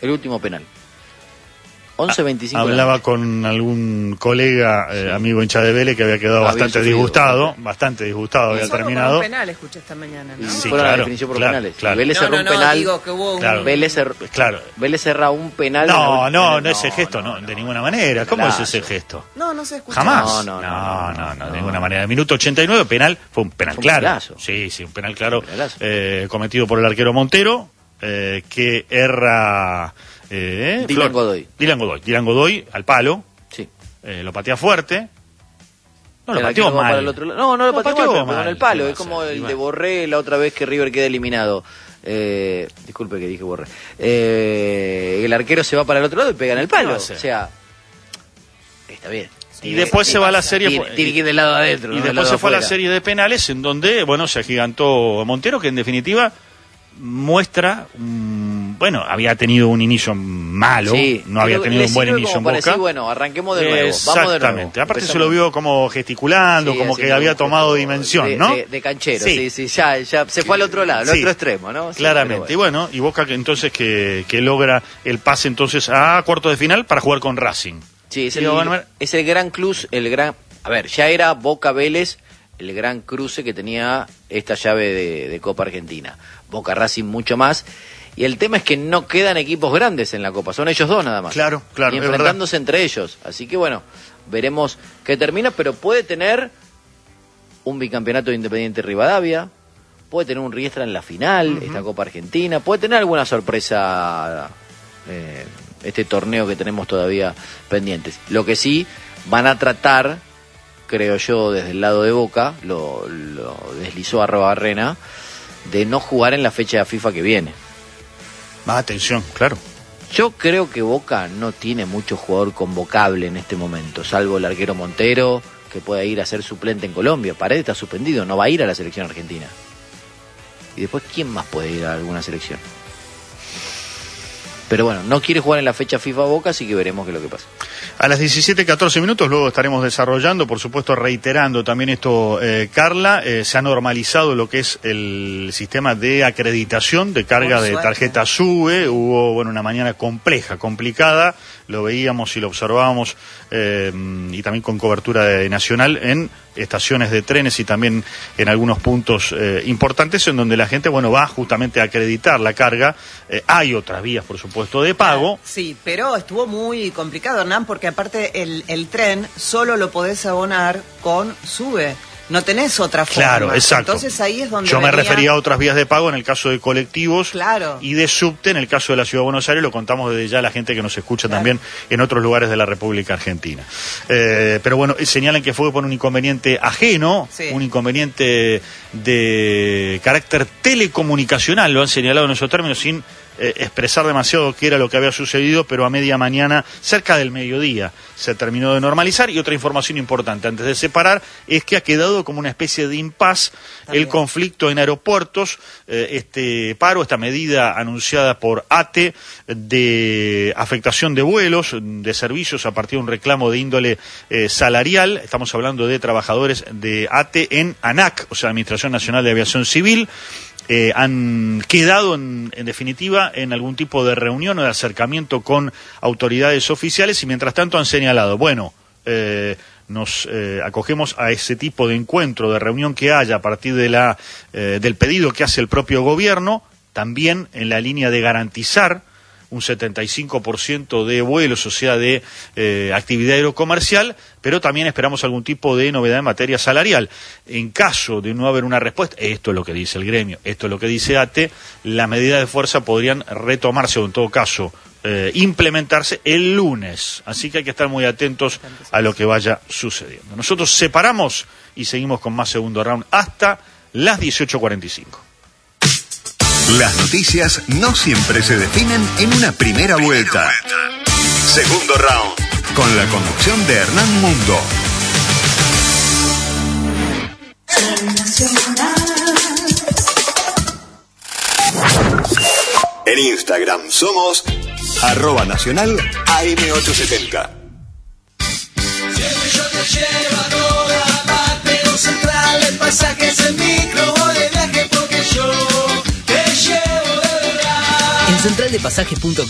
El último penal. 11-25. Hablaba con algún colega, amigo hincha de Vélez, que había quedado bastante disgustado, había terminado. Un penal escuché esta mañana, ¿no? Sí, claro, la definición por penales. Claro. Vélez cerró un penal. Digo que hubo Vélez cerró un penal. No, ese gesto, no, de ninguna manera. ¿Cómo es ese gesto? No se escucha. Jamás. No, de ninguna manera. Minuto 89, penal, fue un penal claro. Penalazo. Sí, un penal claro, cometido por el arquero Montero, que erra... Dylan Godoy al palo. Sí. Lo patea fuerte. No lo pateó mal. Para el otro lado. No lo pateó mal, con el palo. Es como el de Borré la otra vez que River queda eliminado. Disculpe que dije Borré. El arquero se va para el otro lado y pega en el palo. O sea, está bien. Y después se va a la serie. Tiene que ir del lado adentro. Y después se fue a la serie de penales en donde, se agigantó Montero, que en definitiva muestra, había tenido un inicio malo, no había tenido un buen inicio en Boca. Decir, arranquemos de nuevo, vamos de nuevo. Exactamente, aparte se lo vio como gesticulando, como que había tomado dimensión, ¿no? De canchero, ya se fue al otro lado, al otro extremo, ¿no? Claramente, y Boca que entonces que logra el pase entonces a cuartos de final para jugar con Racing. Sí, es el gran cruz, ya era Boca Vélez el gran cruce que tenía esta llave de Copa Argentina. Boca Racing mucho más. Y el tema es que no quedan equipos grandes en la Copa, son ellos dos nada más. Claro. Y enfrentándose entre ellos. Así que veremos qué termina, pero puede tener un bicampeonato de Independiente Rivadavia, puede tener un Riestra en la final, esta Copa Argentina, puede tener alguna sorpresa este torneo que tenemos todavía pendientes. Lo que sí van a tratar, creo yo, desde el lado de Boca, lo deslizó Arrobarrena, de no jugar en la fecha de FIFA que viene. Más atención, claro. Yo creo que Boca no tiene mucho jugador convocable en este momento, salvo el arquero Montero, que pueda ir a ser suplente en Colombia. Paredes está suspendido, no va a ir a la selección argentina. Y después, ¿quién más puede ir a alguna selección? Pero no quiere jugar en la fecha FIFA Boca, así que veremos qué es lo que pasa. A las 17:14 minutos, luego estaremos desarrollando, por supuesto reiterando también esto, Carla, se ha normalizado lo que es el sistema de acreditación de carga de tarjeta SUBE. Hubo una mañana complicada, lo veíamos y lo observábamos, y también con cobertura nacional en estaciones de trenes y también en algunos puntos importantes en donde la gente va justamente a acreditar la carga. Hay otras vías, por supuesto, de pago. Sí, pero estuvo muy complicado, Hernán, porque aparte el tren solo lo podés abonar con SUBE. No tenés otra forma. Claro, exacto. Entonces ahí es donde me refería a otras vías de pago en el caso de colectivos y de subte en el caso de la Ciudad de Buenos Aires. Lo contamos desde ya a la gente que nos escucha también en otros lugares de la República Argentina. Pero señalan que fue por un inconveniente ajeno, un inconveniente de carácter telecomunicacional, lo han señalado en esos términos sin expresar demasiado qué era lo que había sucedido, pero a media mañana, cerca del mediodía, se terminó de normalizar. Y otra información importante antes de separar es que ha quedado como una especie de impas el conflicto en aeropuertos, este paro, esta medida anunciada por ATE de afectación de vuelos, de servicios a partir de un reclamo de índole salarial. Estamos hablando de trabajadores de ATE en ANAC, o sea, Administración Nacional de Aviación Civil. Han quedado en definitiva en algún tipo de reunión o de acercamiento con autoridades oficiales y mientras tanto han señalado, nos acogemos a ese tipo de encuentro, de reunión que haya a partir de del pedido que hace el propio gobierno, también en la línea de garantizar un 75% de vuelos, o sea, de actividad aerocomercial, pero también esperamos algún tipo de novedad en materia salarial. En caso de no haber una respuesta, esto es lo que dice el gremio, esto es lo que dice ATE, las medidas de fuerza podrían retomarse o en todo caso implementarse el lunes. Así que hay que estar muy atentos a lo que vaya sucediendo. Nosotros separamos y seguimos con más segundo round hasta las 18:45. Las noticias no siempre se definen en una primera vuelta. Segundo round, con la conducción de Hernán Mundo. En Instagram somos @nacional AM870. Siempre yo te llevo a toda parte, no central, el pasaje es el micro, voy de viaje porque yo te llevo de verdad. En centraldepasajes.com